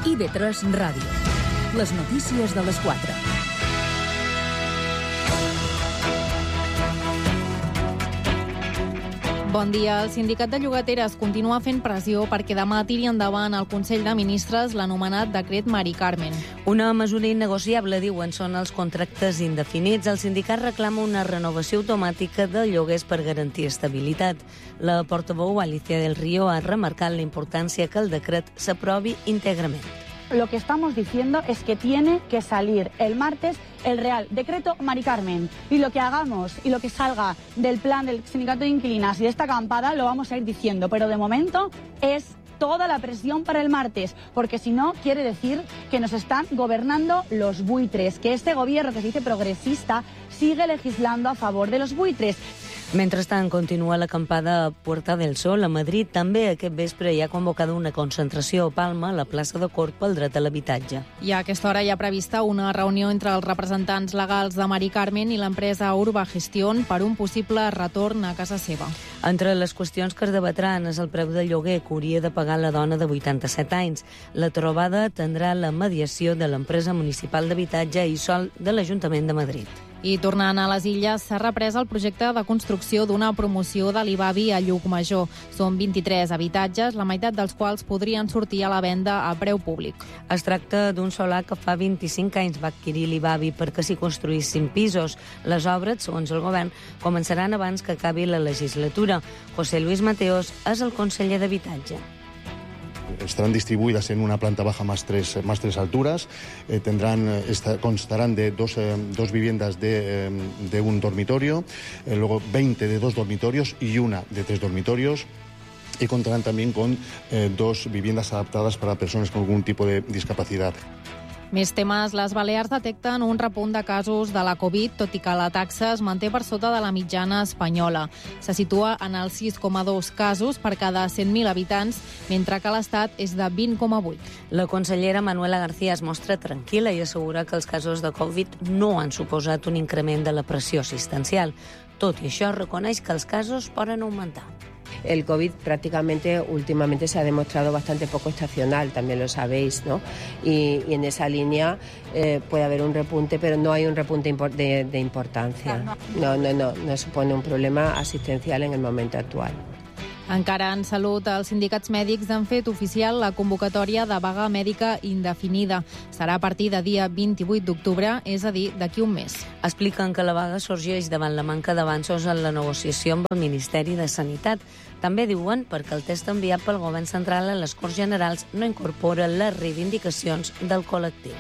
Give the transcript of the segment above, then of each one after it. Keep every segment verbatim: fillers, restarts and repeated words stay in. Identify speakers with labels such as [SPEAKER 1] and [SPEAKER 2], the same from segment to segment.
[SPEAKER 1] I V tres Ràdio. Les notícies de les quatre.
[SPEAKER 2] Bon dia. El sindicat de llogateres continua fent pressió perquè demà tiri endavant el Consell de Ministres l'anomenat decret Mari Carmen.
[SPEAKER 3] Una mesura innegociable, diuen, són els contractes indefinits. El sindicat reclama una renovació automàtica de lloguers per garantir estabilitat. La portaveu Alicia del Río ha remarcat la importància que el decret s'aprovi íntegrament.
[SPEAKER 4] Lo que estamos diciendo es que tiene que salir el martes el Real Decreto Mari Carmen. Y lo que hagamos y lo que salga del plan del sindicato de inquilinas y de esta acampada lo vamos a ir diciendo. Pero de momento es toda la presión para el martes, porque si no quiere decir que nos están gobernando los buitres, que este gobierno que se dice progresista sigue legislando a favor de los buitres.
[SPEAKER 3] Mentrestant, continua l'acampada a Puerta del Sol. A Madrid també aquest vespre hi ha convocada una concentració a Palma, a la plaça de Cort, pel dret a l'habitatge.
[SPEAKER 2] I a aquesta hora hi ha prevista una reunió entre els representants legals de Mari Carmen i l'empresa Urba Gestión per un possible retorn a casa seva.
[SPEAKER 3] Entre les qüestions que es debatran és el preu del lloguer que hauria de pagar la dona de vuitanta-set anys. La trobada tindrà la mediació de l'empresa municipal d'habitatge i sòl de l'Ajuntament de Madrid.
[SPEAKER 2] I tornant a les Illes, s'ha reprès el projecte de construcció d'una promoció de l'Ibavi a Llucmajor. Són vint-i-tres habitatges, la meitat dels quals podrien sortir a la venda a preu públic.
[SPEAKER 3] Es tracta d'un solar que fa vint-i-cinc anys va adquirir l'Ibavi perquè s'hi construïssin pisos. Les obres, segons el govern, començaran abans que acabi la legislatura. José Luis Mateos és el conseller d'Habitatge.
[SPEAKER 5] Estarán distribuidas en una planta baja más tres, más tres alturas, eh, tendrán, esta, constarán de dos, eh, dos viviendas de, eh, de un dormitorio, eh, luego veinte de dos dormitorios y una de tres dormitorios. Y contarán también con eh, dos viviendas adaptadas para personas con algún tipo de discapacidad.
[SPEAKER 2] Més temes. Les Balears detecten un repunt de casos de la Covid, tot i que la taxa es manté per sota de la mitjana espanyola. Se situa en els sis coma dos casos per cada cent mil habitants, mentre que l'Estat és de vint coma vuit.
[SPEAKER 3] La consellera Manuela García es mostra tranquil·la i assegura que els casos de Covid no han suposat un increment de la pressió assistencial. Tot i això, reconeix que els casos poden augmentar.
[SPEAKER 6] El COVID prácticamente últimamente se ha demostrado bastante poco estacional, también lo sabéis, ¿no? Y, y en esa línea eh, puede haber un repunte, pero no hay un repunte de, de importancia. No, no, no, no supone un problema asistencial en el momento actual.
[SPEAKER 2] Encara en salut, els sindicats mèdics han fet oficial la convocatòria de vaga mèdica indefinida. Serà a partir de dia vint-i-vuit d'octubre, és a dir, d'aquí un mes.
[SPEAKER 3] Expliquen que la vaga sorgeix davant la manca d'avanços en la negociació amb el Ministeri de Sanitat. També diuen perquè el text enviat pel Govern Central a les Corts Generals no incorpora les reivindicacions del col·lectiu.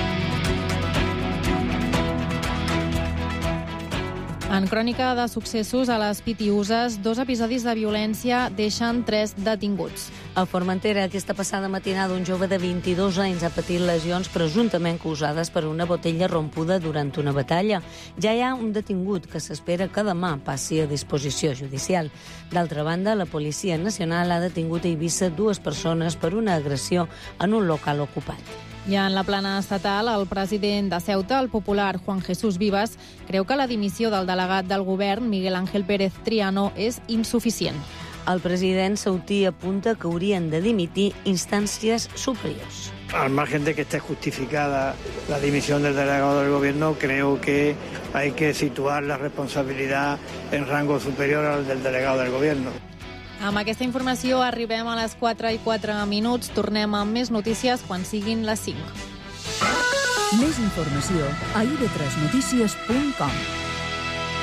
[SPEAKER 2] En crònica de successos a les Pitiuses, dos episodis de violència deixen tres detinguts.
[SPEAKER 3] A Formentera, aquesta passada matinada, un jove de vint-i-dos anys ha patit lesions presumptament causades per una botella rompuda durant una batalla. Ja hi ha un detingut que s'espera que demà passi a disposició judicial. D'altra banda, la Policia Nacional ha detingut a Eivissa dues persones per una agressió en un local ocupat.
[SPEAKER 2] I en la plana estatal, el president de Ceuta, el popular Juan Jesús Vivas, creu que la dimissió del delegat del govern, Miguel Ángel Pérez Triano, és insuficient.
[SPEAKER 3] El president sautí apunta que haurien de dimitir instàncies superiors.
[SPEAKER 7] Al margen de que esté justificada la dimisión del delegado del gobierno, creo que hay que situar la responsabilidad en rango superior al del delegado del gobierno.
[SPEAKER 2] Amb aquesta informació arribem a les quatre i quatre minuts. Tornem amb més notícies quan siguin les cinc.
[SPEAKER 1] Més informació a i ve tres notícies punt com.